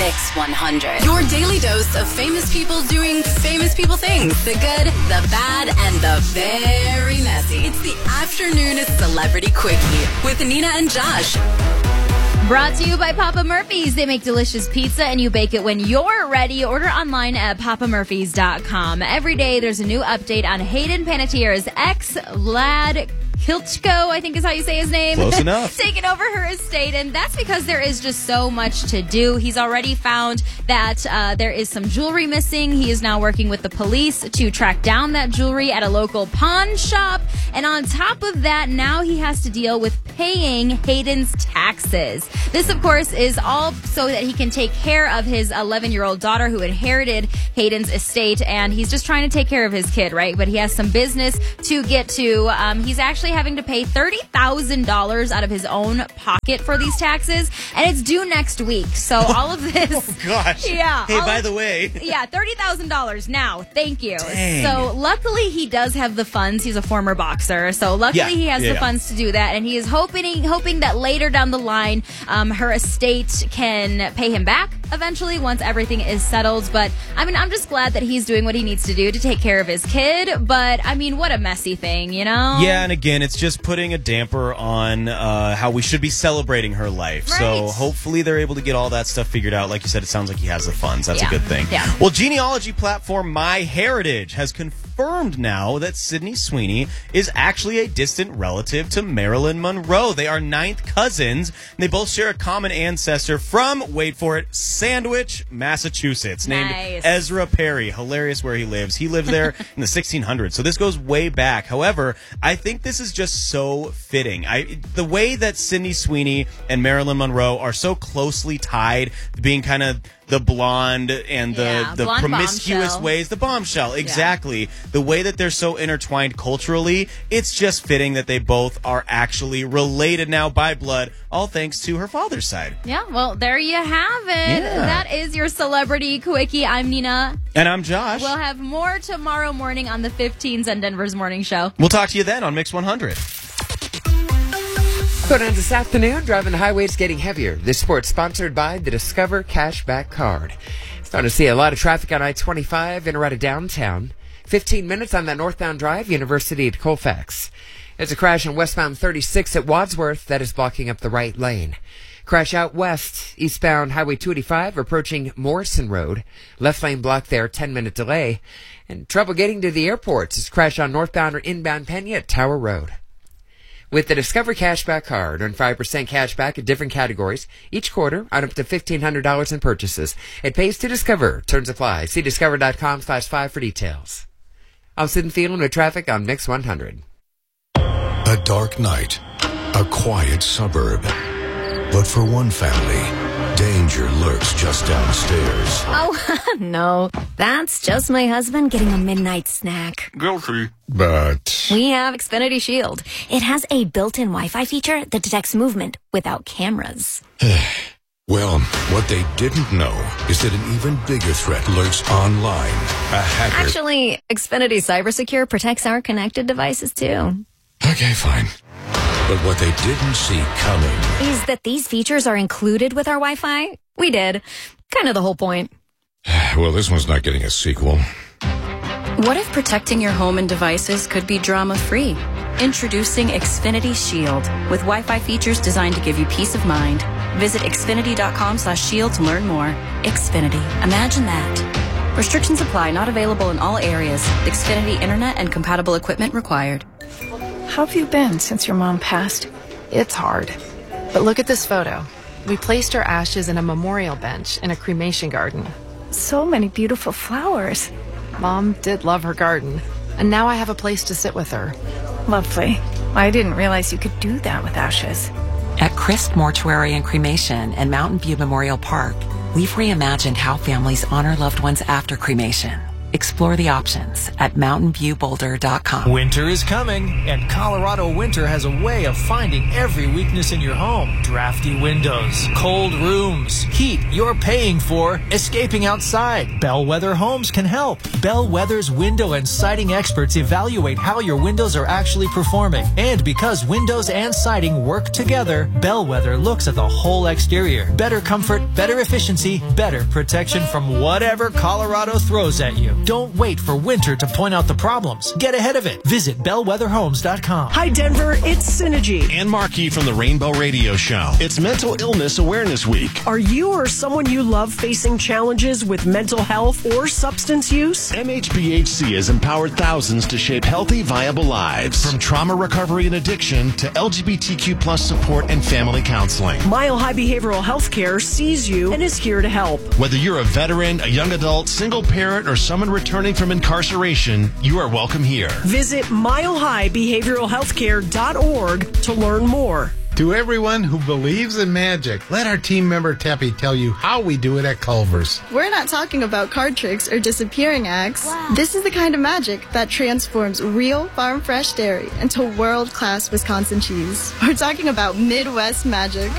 Mix 100. Your daily dose of famous people doing famous people things. The good, the bad, and the very messy. It's the afternoon Celebrity Quickie with Nina and Josh. Brought to you by Papa Murphy's. They make delicious pizza and you bake it when you're ready. Order online at papamurphys.com. Every day there's a new update on Hayden Panettiere's ex, Vlad Klitschko, I think is how you say his name. Close enough. Taking over her estate, and that's because there is just so much to do. He's already found that there is some jewelry missing. He is now working with the police to track down that jewelry at a local pawn shop. And on top of that, now he has to deal with paying Hayden's taxes. This, of course, is all so that he can take care of his 11-year-old daughter who inherited Hayden's estate, and he's just trying to take care of his kid, right? But he has some business to get to. He's actually having to pay $30,000 out of his own pocket for these taxes, and it's due next week. So all of this... Oh, gosh. Yeah. Hey, by the way... Yeah, $30,000 now. Thank you. Dang. So luckily he does have the funds. He's a former boxer, so luckily he has the funds to do that, and he is hoping that later down the line, her estate can pay him back eventually once everything is settled. But I mean, I'm just glad that he's doing what he needs to do to take care of his kid. But I mean, what a messy thing, you know? Yeah, and again, it's just putting a damper on how we should be celebrating her life. Right. So hopefully they're able to get all that stuff figured out. Like you said, it sounds like he has the funds. That's a good thing. Yeah. Well, genealogy platform MyHeritage has confirmed now that Sydney Sweeney is actually a distant relative to Marilyn Monroe. They are ninth cousins, and they both share a common ancestor from, wait for it, Sandwich, Massachusetts, named Ezra Perry. Hilarious where he lives. He lived there in the 1600s, so this goes way back. However, I think this is just so fitting. The way that Sydney Sweeney and Marilyn Monroe are so closely tied, being kind of the blonde and the blonde promiscuous bombshell. ways, the bombshell, exactly. The way that they're so intertwined culturally, it's just fitting that they both are actually related now by blood, all thanks to her father's side. Yeah, well, there you have it. Yeah. That is your Celebrity Quickie. I'm Nina. And I'm Josh. We'll have more tomorrow morning on the 15s on Denver's Morning Show. We'll talk to you then on Mix 100. Going on this afternoon, driving the highways getting heavier. This sport's sponsored by the Discover Cashback Card. Starting to see a lot of traffic on I-25 in or out of downtown. 15 minutes on that northbound drive, University at Colfax. There's a crash on westbound 36 at Wadsworth that is blocking up the right lane. Crash out west, eastbound Highway 285 approaching Morrison Road. Left lane blocked there, 10-minute delay. And trouble getting to the airports. It's crash on northbound or inbound Pena at Tower Road. With the Discover Cashback Card, earn 5% cash back in different categories each quarter on up to $1,500 in purchases. It pays to Discover. Terms apply. See discover.com/5 for details. I'm Sid Thielen with traffic on Mix 100. A dark night, a quiet suburb. But for one family, danger lurks just downstairs. Oh, no. That's just my husband getting a midnight snack. Guilty. But We have Xfinity Shield. It has a built-in Wi-Fi feature that detects movement without cameras. well, what they didn't know is that an even bigger threat lurks online. A hacker. Actually, Xfinity CyberSecure protects our connected devices, too. Okay, fine. But what they didn't see coming Is that these features are included with our Wi-Fi? We did. Kind of the whole point. Well, this one's not getting a sequel. What if protecting your home and devices could be drama-free? Introducing Xfinity Shield with Wi-Fi features designed to give you peace of mind. Visit xfinity.com/shield to learn more. Xfinity. Imagine that. Restrictions apply. Not available in all areas. Xfinity Internet and compatible equipment required. How have you been since your mom passed? It's hard. But look at this photo. We placed her ashes in a memorial bench in a cremation garden. So many beautiful flowers. Mom did love her garden, and now I have a place to sit with her. Lovely. I didn't realize you could do that with ashes. At Christ Mortuary and Cremation and Mountain View Memorial Park, we've reimagined how families honor loved ones after cremation. Explore the options at mountainviewboulder.com. Winter is coming, and Colorado Winter has a way of finding every weakness in your home. Drafty windows, cold rooms, heat you're paying for, escaping outside. Bellwether Homes can help. Bellwether's window and siding experts evaluate how your windows are actually performing. And because windows and siding work together, Bellwether looks at the whole exterior. Better comfort, better efficiency, better protection from whatever Colorado throws at you. Don't wait for winter to point out the problems. Get ahead of it. Visit bellwetherhomes.com. Hi, Denver. It's Synergy. And Markey from the Rainbow Radio Show. It's Mental Illness Awareness Week. Are you or someone you love facing challenges with mental health or substance use? MHBHC has empowered thousands to shape healthy, viable lives. From trauma recovery and addiction to LGBTQ plus support and family counseling. Mile High Behavioral Health Care sees you and is here to help. Whether you're a veteran, a young adult, single parent, or someone returning from incarceration, you are welcome here. Visit milehighbehavioralhealthcare.org to learn more. To everyone who believes in magic, let our team member Teppy tell you how we do it at Culver's. We're not talking about card tricks or disappearing acts. Wow. This is the kind of magic that transforms real farm fresh dairy into world-class Wisconsin cheese. We're talking about Midwest magic.